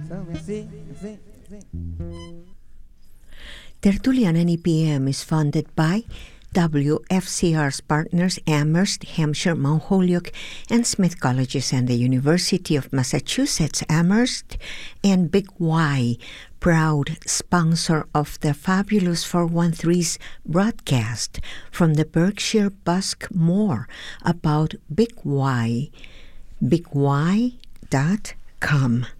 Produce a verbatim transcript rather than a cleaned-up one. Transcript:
Tertulianan E P M is funded by W F C R's partners Amherst, Hampshire, Mount Holyoke, and Smith Colleges and the University of Massachusetts Amherst, and Big Y, proud sponsor of the Fabulous four one three's broadcast from the Berkshire Busk. More about Big Y, big y dot com.